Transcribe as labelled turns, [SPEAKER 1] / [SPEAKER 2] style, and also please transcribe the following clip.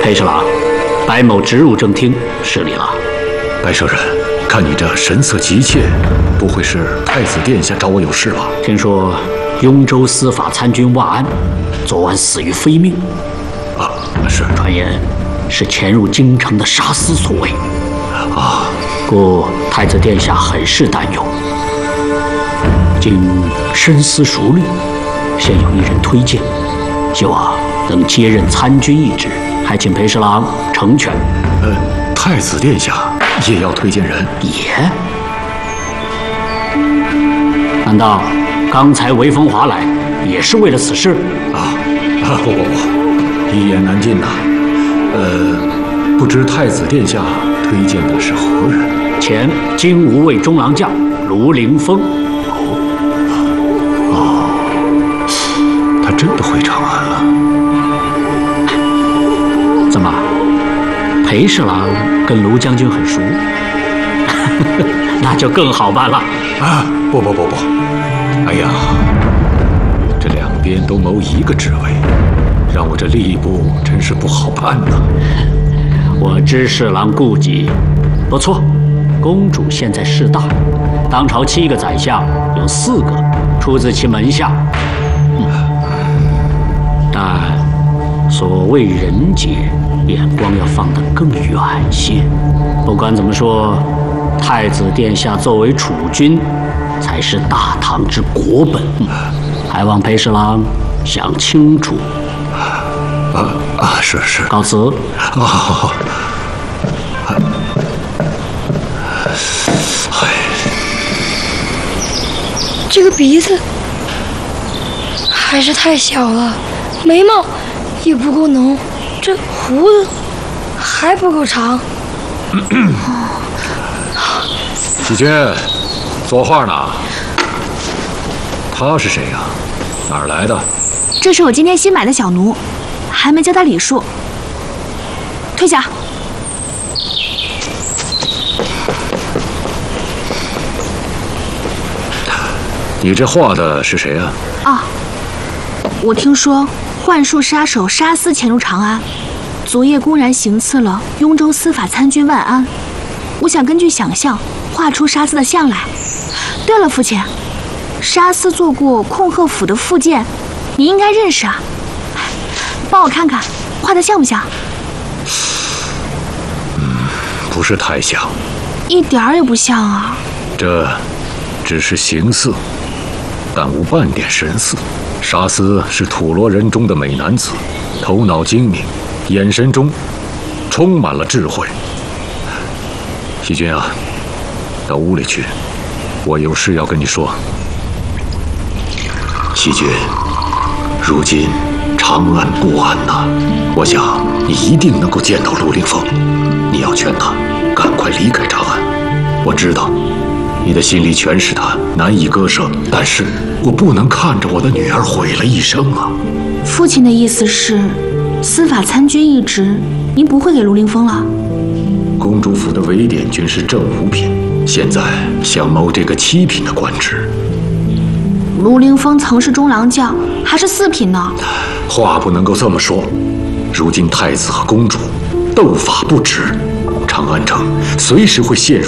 [SPEAKER 1] 裴侍郎，白某直入正厅，失礼了。
[SPEAKER 2] 白舍人，看你这神色急切，不会是太子殿下找我有事吧？
[SPEAKER 1] 听说雍州司法参军万安昨晚死于非命。
[SPEAKER 2] 啊，是。
[SPEAKER 1] 传言是潜入京城的杀司所为。
[SPEAKER 2] 啊，
[SPEAKER 1] 故太子殿下很是担忧。经深思熟虑，现有一人推荐，希望能接任参军一职，还请裴侍郎成全。
[SPEAKER 2] 太子殿下也要推荐人？
[SPEAKER 1] 也？难道刚才韦风华来也是为了此事？
[SPEAKER 2] 不，一言难尽呐。不知太子殿下推荐的是何人？
[SPEAKER 1] 前金吾卫中郎将卢凌风。
[SPEAKER 2] 他真的回长安了？
[SPEAKER 1] 怎么，裴侍郎跟卢将军很熟？那就更好办了。
[SPEAKER 2] 不，哎呀，这两边都谋一个职位，让我这吏部真是不好办呐。
[SPEAKER 1] 我知侍郎顾忌，不错，公主现在势大，当朝7个宰相有4个出自其门下。但所谓人杰，眼光要放得更远些。不管怎么说，太子殿下作为储君，才是大唐之国本，还望裴侍郎想清楚。
[SPEAKER 2] 是。
[SPEAKER 1] 告辞。
[SPEAKER 2] 好。
[SPEAKER 3] 这个鼻子还是太小了，眉毛也不够浓，这胡子还不够长。
[SPEAKER 2] 喜君，作画呢？他是谁呀？哪儿来的？
[SPEAKER 4] 这是我今天新买的小奴，还没交他礼数。退下。
[SPEAKER 2] 你这画的是谁啊？
[SPEAKER 4] 我听说幻术杀手沙司潜入长安，昨夜公然行刺了雍州司法参军万安。我想根据想象画出沙司的像来。对了，父亲，沙司做过控鹤府的副监，你应该认识啊。帮我看看画的像不像？
[SPEAKER 2] 不是太像，
[SPEAKER 4] 一点儿也不像啊。
[SPEAKER 2] 这只是形似，但无半点神似。沙司是土罗人中的美男子，头脑精明，眼神中充满了智慧。喜君啊，到屋里去，我有事要跟你说。喜君，如今长安不安呐，我想你一定能够见到陆凌风，你要劝他赶快离开长安。我知道你的心里全是他，难以割舍，但是我不能看着我的女儿毁了一生啊！
[SPEAKER 4] 父亲的意思是，司法参军一职，您不会给卢凌风了？
[SPEAKER 2] 公主府的韦典军是正五品，现在想谋这个7品的官职。
[SPEAKER 4] 卢凌风曾是中郎将，还是4品呢？
[SPEAKER 2] 话不能够这么说，如今太子和公主斗法不止，长安城随时会陷入